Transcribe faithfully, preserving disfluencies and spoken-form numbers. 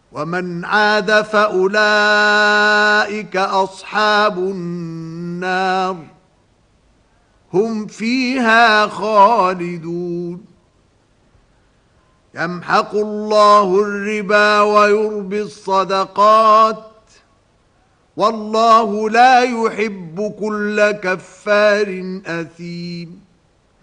ومن عاد فأولئك أصحاب النار هم فيها خالدون يمحق الله الربا ويربي الصدقات والله لا يحب كل كفار أثيم